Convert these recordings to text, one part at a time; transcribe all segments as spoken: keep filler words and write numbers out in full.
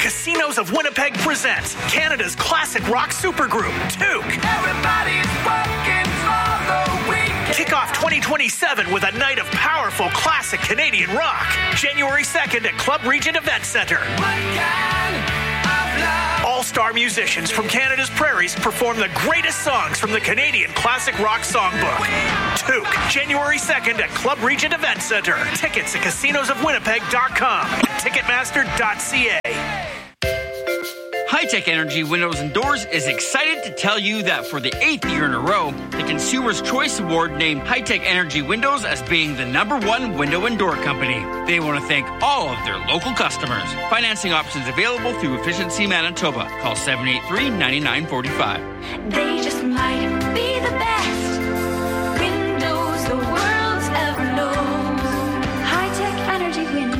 Casinos of Winnipeg presents Canada's classic rock supergroup, Toque. Everybody's working for the weekend. Kick off twenty twenty-seven with a night of powerful classic Canadian rock. January second at Club Regent Event Center. What kind of love? All-star musicians from Canada's prairies perform the greatest songs from the Canadian Classic Rock Songbook. Toque, January second at Club Regent Event Center. Tickets at casinos of winnipeg dot com and ticketmaster dot c a. High-Tech Energy Windows and Doors is excited to tell you that for the eighth year in a row, the Consumer's Choice Award named High-Tech Energy Windows as being the number one window and door company. They want to thank all of their local customers. Financing options available through Efficiency Manitoba. Call seven eight three, nine nine four five. They just might be the best windows the world's ever known. High-Tech Energy Windows.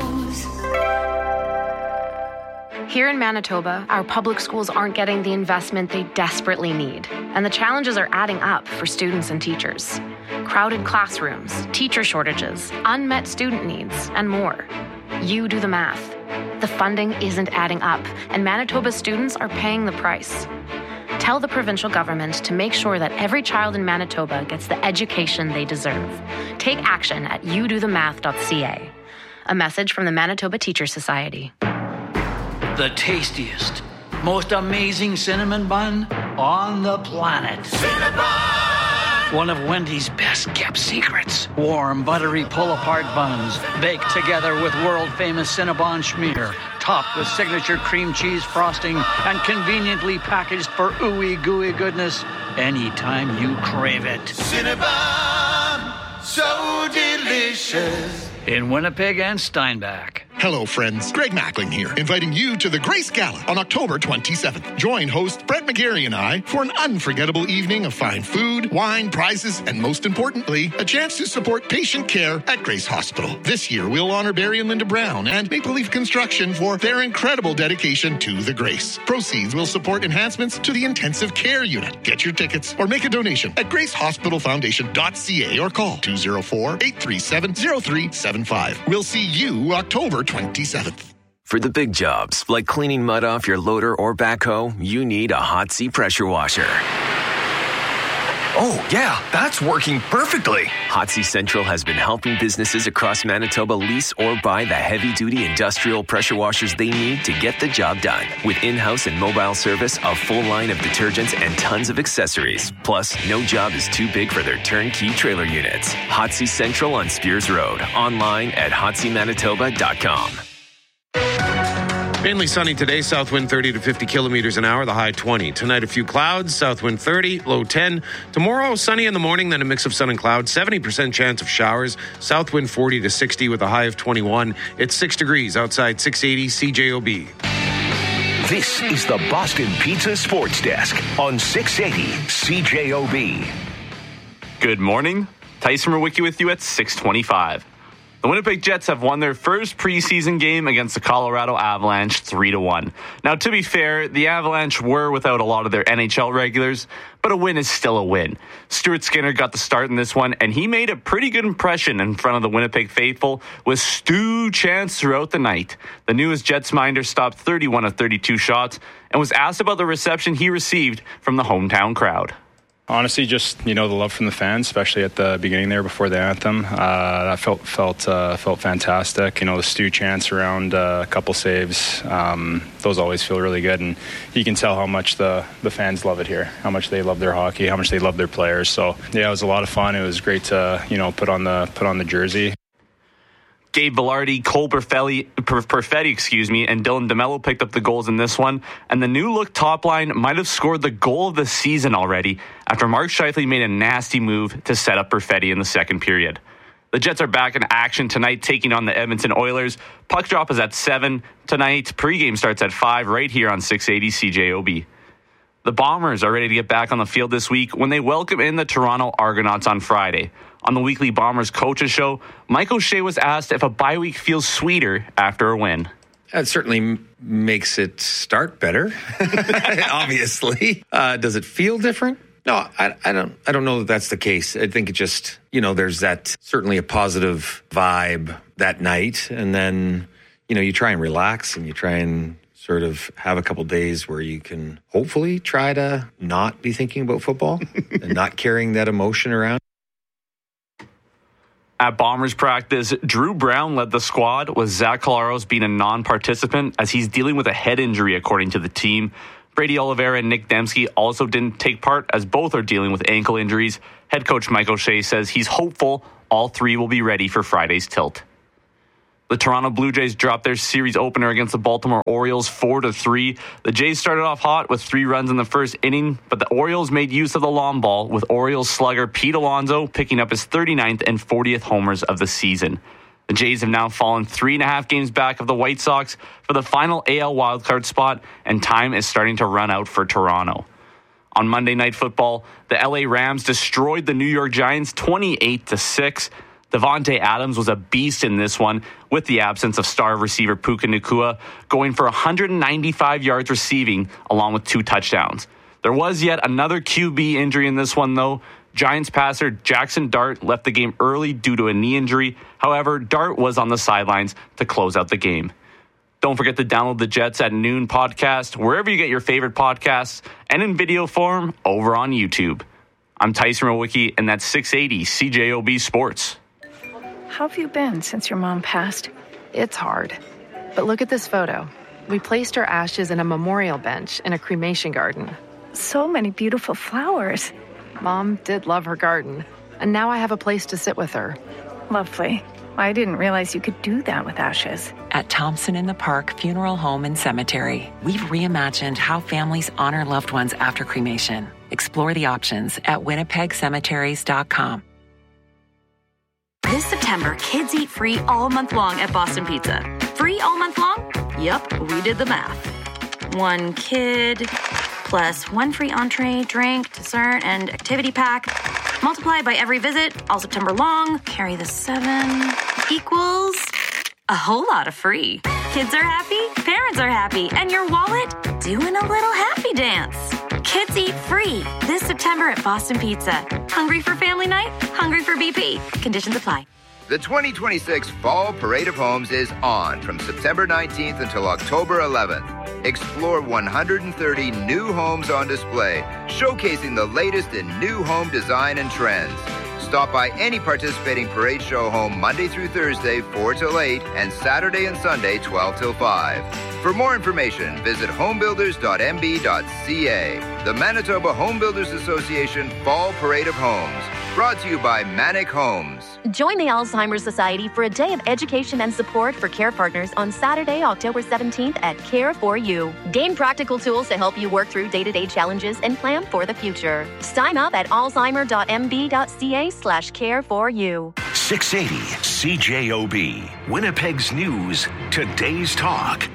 Here in Manitoba, our public schools aren't getting the investment they desperately need, and the challenges are adding up for students and teachers. Crowded classrooms, teacher shortages, unmet student needs, and more. You do the math. The funding isn't adding up, and Manitoba students are paying the price. Tell the provincial government to make sure that every child in Manitoba gets the education they deserve. Take action at you do the math dot c a. A message from the Manitoba Teacher Society. The tastiest, most amazing cinnamon bun on the planet. Cinnabon! One of Wendy's best kept secrets. Warm, buttery pull-apart buns, baked together with world-famous Cinnabon schmear, topped with signature cream cheese frosting, and conveniently packaged for ooey gooey goodness anytime you crave it. Cinnabon, so delicious. In Winnipeg and Steinbach. Hello, friends. Greg Mackling here, inviting you to the Grace Gala on October twenty-seventh. Join host Brett McGarry and I for an unforgettable evening of fine food, wine, prizes, and most importantly, a chance to support patient care at Grace Hospital. This year, we'll honor Barry and Linda Brown and Maple Leaf Construction for their incredible dedication to the Grace. Proceeds will support enhancements to the intensive care unit. Get your tickets or make a donation at grace hospital foundation dot c a or call two oh four, eight three seven, oh three seven five. We'll see you October twenty-seventh. For the big jobs, like cleaning mud off your loader or backhoe, you need a Hot Sea pressure washer. Oh, yeah, that's working perfectly. Hot Sea Central has been helping businesses across Manitoba lease or buy the heavy-duty industrial pressure washers they need to get the job done. With in-house and mobile service, a full line of detergents, and tons of accessories. Plus, no job is too big for their turnkey trailer units. Hot Sea Central on Spears Road. Online at hot sea manitoba dot com. Mainly sunny today, south wind thirty to fifty kilometers an hour, the high twenty. Tonight, a few clouds, south wind thirty, low ten. Tomorrow, sunny in the morning, then a mix of sun and clouds, seventy percent chance of showers, south wind forty to sixty with a high of twenty-one. It's six degrees outside, six eighty C J O B. This is the Boston Pizza Sports Desk on six eighty C J O B. Good morning. Tyson Rowicki with you at six twenty-five. The Winnipeg Jets have won their first preseason game against the Colorado Avalanche three to one. Now, to be fair, the Avalanche were without a lot of their N H L regulars, but a win is still a win. Stuart Skinner got the start in this one, and he made a pretty good impression in front of the Winnipeg faithful with Stu chants throughout the night. The newest Jets minder stopped thirty-one of thirty-two shots and was asked about the reception he received from the hometown crowd. Honestly, just, you know, the love from the fans, especially at the beginning there before the anthem. Uh, that felt felt uh, felt fantastic. You know, the Stu chants around uh, a couple saves. Um, those always feel really good, and you can tell how much the, the fans love it here, how much they love their hockey, how much they love their players. So yeah, it was a lot of fun. It was great to, you know, put on the put on the jersey. Gabe Vilardi, Cole Perfetti, Perfetti, excuse me, and Dylan DeMello picked up the goals in this one. And the new look top line might have scored the goal of the season already after Mark Scheifele made a nasty move to set up Perfetti in the second period. The Jets are back in action tonight, taking on the Edmonton Oilers. Puck drop is at seven tonight. Pregame starts at five right here on six eighty C J O B. The Bombers are ready to get back on the field this week when they welcome in the Toronto Argonauts on Friday. On the weekly Bombers Coaches Show, Mike O'Shea was asked if a bye week feels sweeter after a win. It certainly m- makes it start better, obviously. Uh, does it feel different? No, I, I don't I don't know that that's the case. I think it just, you know, there's that certainly a positive vibe that night. And then, you know, you try and relax and you try and sort of have a couple days where you can hopefully try to not be thinking about football and not carrying that emotion around. At Bombers practice, Drew Brown led the squad, with Zach Collaros being a non-participant as he's dealing with a head injury, according to the team. Brady Oliveira and Nick Dembski also didn't take part, as both are dealing with ankle injuries. Head coach Mike O'Shea says he's hopeful all three will be ready for Friday's tilt. The Toronto Blue Jays dropped their series opener against the Baltimore Orioles four to three. The Jays started off hot with three runs in the first inning, but the Orioles made use of the long ball, with Orioles slugger Pete Alonso picking up his thirty-ninth and fortieth homers of the season. The Jays have now fallen three and a half games back of the White Sox for the final A L wildcard spot, and time is starting to run out for Toronto. On Monday Night Football, the L A Rams destroyed the New York Giants twenty-eight to six. Devontae Adams was a beast in this one, with the absence of star receiver Puka Nacua, going for one hundred ninety-five yards receiving, along with two touchdowns. There was yet another Q B injury in this one, though. Giants passer Jackson Dart left the game early due to a knee injury. However, Dart was on the sidelines to close out the game. Don't forget to download the Jets at Noon podcast, wherever you get your favorite podcasts, and in video form over on YouTube. I'm Tyson Rowicki, and that's six eighty C J O B Sports. How have you been since your mom passed? It's hard. But look at this photo. We placed her ashes in a memorial bench in a cremation garden. So many beautiful flowers. Mom did love her garden, and now I have a place to sit with her. Lovely. I didn't realize you could do that with ashes. At Thompson in the Park Funeral Home and Cemetery, we've reimagined how families honor loved ones after cremation. Explore the options at winnipeg cemeteries dot com. This September, kids eat free all month long at Boston Pizza. Free all month long? Yep, we did the math. One kid plus one free entree, drink, dessert, and activity pack. Multiply by every visit, all September long. Carry the seven equals a whole lot of free. Kids are happy, parents are happy, and your wallet doing a little happy dance. Kids eat free this September at Boston Pizza. Hungry for family night? Hungry for B P. Conditions apply. The twenty twenty-six Fall Parade of Homes is on from September nineteenth until October eleventh. Explore one hundred thirty new homes on display, showcasing the latest in new home design and trends. Stop by any participating parade show home Monday through Thursday, four till eight, and Saturday and Sunday, twelve till five. For more information, visit homebuilders dot m b dot c a. The Manitoba Home Builders Association Fall Parade of Homes. Brought to you by Manic Homes. Join the Alzheimer's Society for a day of education and support for care partners on Saturday, October seventeenth at Care for You. Gain practical tools to help you work through day-to-day challenges and plan for the future. Sign up at alzheimer dot m b dot c a slash care for you. six eighty C J O B, Winnipeg's News, Today's Talk.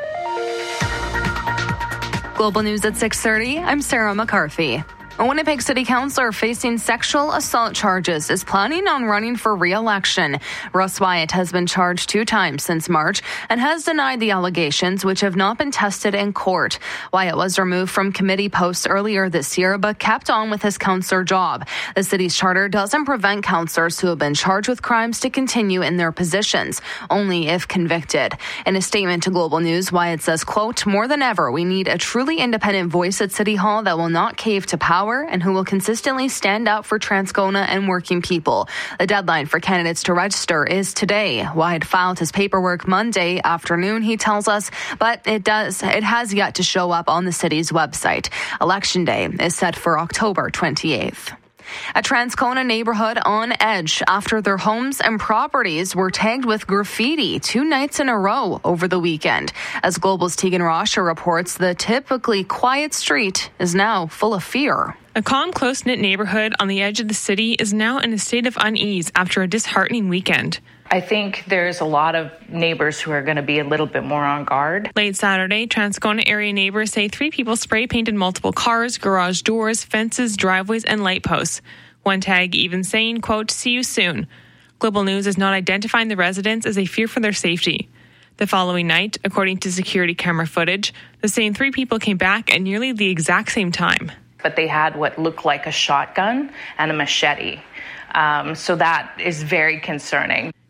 Global News at six thirty, I'm Sarah McCarthy. A Winnipeg City Councillor facing sexual assault charges is planning on running for re-election. Russ Wyatt has been charged two times since March and has denied the allegations, which have not been tested in court. Wyatt was removed from committee posts earlier this year, but kept on with his councillor job. The city's charter doesn't prevent councillors who have been charged with crimes to continue in their positions, only if convicted. In a statement to Global News, Wyatt says, quote, "More than ever, we need a truly independent voice at City Hall that will not cave to power and who will consistently stand up for Transcona and working people." The deadline for candidates to register is today. Wyatt filed his paperwork Monday afternoon, he tells us, but it does it has yet to show up on the city's website. Election day is set for October twenty-eighth. A Transcona neighborhood on edge after their homes and properties were tagged with graffiti two nights in a row over the weekend. As Global's Tegan Rosher reports, the typically quiet street is now full of fear. A calm, close-knit neighborhood on the edge of the city is now in a state of unease after a disheartening weekend. I think there's a lot of neighbors who are going to be a little bit more on guard. Late Saturday, Transcona area neighbors say three people spray painted multiple cars, garage doors, fences, driveways, and light posts. One tag even saying, quote, "See you soon." Global News is not identifying the residents as they fear for their safety. The following night, according to security camera footage, the same three people came back at nearly the exact same time. But they had what looked like a shotgun and a machete. Um, so that is very concerning.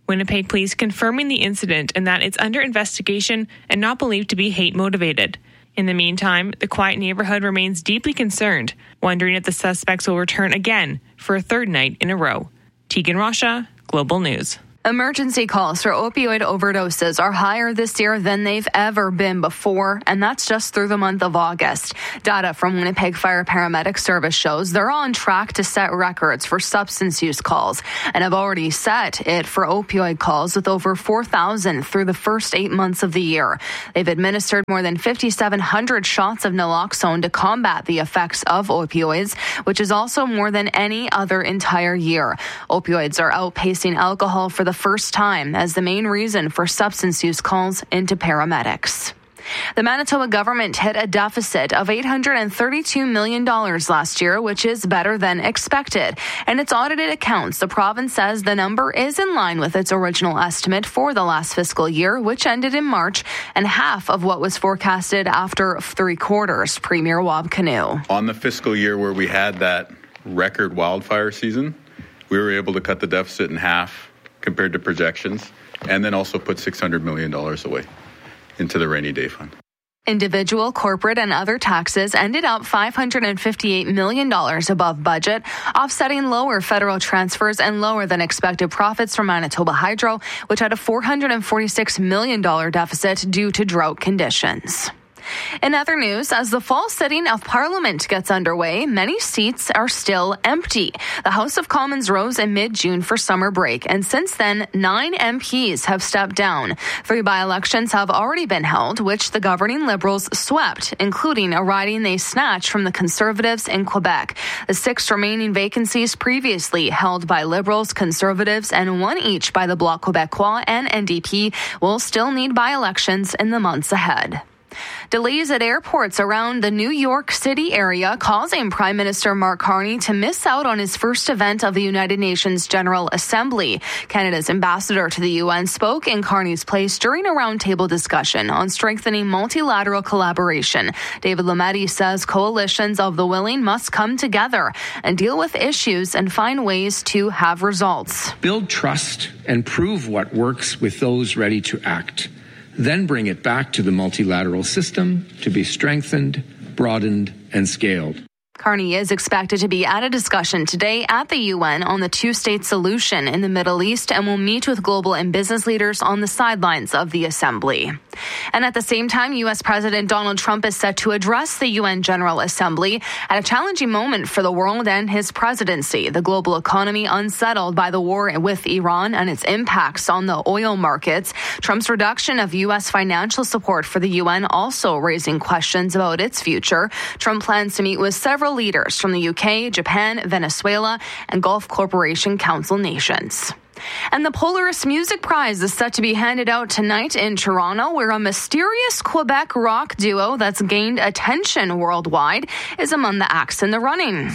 Winnipeg police confirming the incident and that it's under investigation and not believed to be hate motivated. In the meantime, the quiet neighborhood remains deeply concerned, wondering if the suspects will return again for a third night in a row. Tegan Rasha, Global News. Emergency calls for opioid overdoses are higher this year than they've ever been before, and that's just through the month of August. Data from Winnipeg Fire Paramedic Service shows they're on track to set records for substance use calls and have already set it for opioid calls with over four thousand through the first eight months of the year. They've administered more than five thousand seven hundred shots of naloxone to combat the effects of opioids, which is also more than any other entire year. Opioids are outpacing alcohol for the first time as the main reason for substance use calls into paramedics. The Manitoba government hit a deficit of eight hundred thirty-two million dollars last year, which is better than expected. In its audited accounts, the province says the number is in line with its original estimate for the last fiscal year, which ended in March, and half of what was forecasted after three quarters. Premier Wab Kinew. On the fiscal year where we had that record wildfire season, we were able to cut the deficit in half compared to projections, and then also put six hundred million dollars away into the rainy day fund. Individual, corporate, and other taxes ended up five hundred fifty-eight million dollars above budget, offsetting lower federal transfers and lower than expected profits from Manitoba Hydro, which had a four hundred forty-six million dollars deficit due to drought conditions. In other news, as the fall sitting of Parliament gets underway, many seats are still empty. The House of Commons rose in mid-June for summer break, and since then, nine M Ps have stepped down. Three by-elections have already been held, which the governing Liberals swept, including a riding they snatched from the Conservatives in Quebec. The six remaining vacancies previously held by Liberals, Conservatives, and one each by the Bloc Québécois and N D P will still need by-elections in the months ahead. Delays at airports around the New York City area causing Prime Minister Mark Carney to miss out on his first event of the United Nations General Assembly. Canada's ambassador to the U N spoke in Carney's place during a roundtable discussion on strengthening multilateral collaboration. David Lametti says coalitions of the willing must come together and deal with issues and find ways to have results. Build trust and prove what works with those ready to act. Then bring it back to the multilateral system to be strengthened, broadened, and scaled. Carney is expected to be at a discussion today at the U N on the two-state solution in the Middle East and will meet with global and business leaders on the sidelines of the assembly. And at the same time, U S President Donald Trump is set to address the U N General Assembly at a challenging moment for the world and his presidency. The global economy unsettled by the war with Iran and its impacts on the oil markets. Trump's reduction of U S financial support for the U N also raising questions about its future. Trump plans to meet with several leaders from the U K, Japan, Venezuela, and Gulf Cooperation Council nations. And the Polaris Music Prize is set to be handed out tonight in Toronto, where a mysterious Quebec rock duo that's gained attention worldwide is among the acts in the running.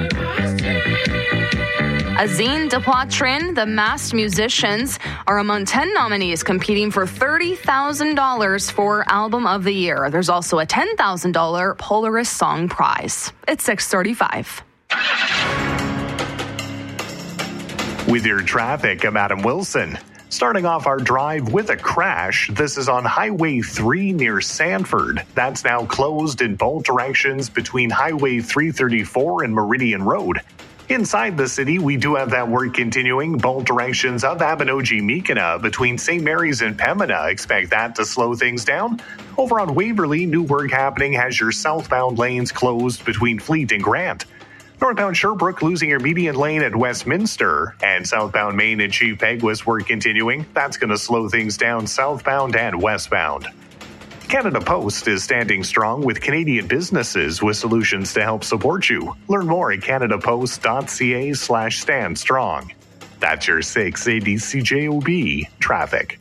Azine de Poitrin, the Masked Musicians, are among ten nominees competing for thirty thousand dollars for Album of the Year. There's also a ten thousand dollars Polaris Song Prize. It's six thirty-five. With your traffic, I'm Adam Wilson. Starting off our drive with a crash. This is on Highway three near Sanford. That's now closed in both directions between Highway three thirty-four and Meridian Road. Inside the city, we do have that work continuing. Both directions of Abinogi-Meekina between Saint Mary's and Pembina. Expect that to slow things down. Over on Waverly, new work happening has your southbound lanes closed between Fleet and Grant. Northbound Sherbrooke losing your median lane at Westminster, and southbound Main and Chief Peguis work continuing. That's going to slow things down southbound and westbound. Canada Post is standing strong with Canadian businesses with solutions to help support you. Learn more at canadapost.ca slash stand strong. That's your six eighty C J O B traffic.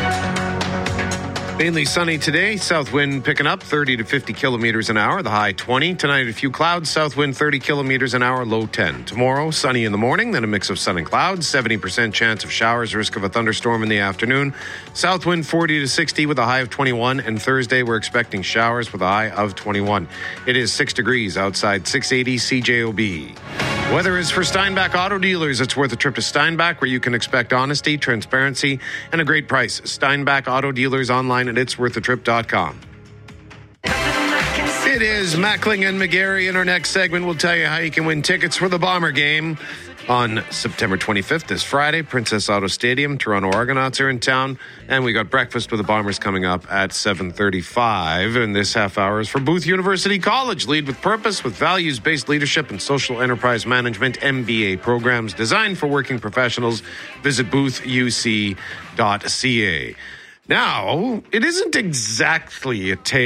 Mainly sunny today. South wind picking up thirty to fifty kilometers an hour. The high twenty. Tonight, a few clouds. South wind thirty kilometers an hour. Low ten. Tomorrow, sunny in the morning. Then a mix of sun and clouds. seventy percent chance of showers. Risk of a thunderstorm in the afternoon. South wind forty to sixty with a high of twenty-one. And Thursday, we're expecting showers with a high of twenty-one. It is six degrees outside. six eighty C J O B. Weather is for Steinbach Auto Dealers. It's worth a trip to Steinbach, where you can expect honesty, transparency, and a great price. Steinbach Auto Dealers online at its worth a trip dot com. It is Mackling and McGarry. In our next segment, we'll tell you how you can win tickets for the Bomber game on September twenty-fifth, this Friday. Princess Auto Stadium. Toronto Argonauts are in town. And we got breakfast with the Bombers coming up at seven thirty-five. And this half hour is for Booth University College. Lead with purpose, with values-based leadership and social enterprise management M B A programs designed for working professionals. Visit booth u c dot c a. Now, it isn't exactly a tale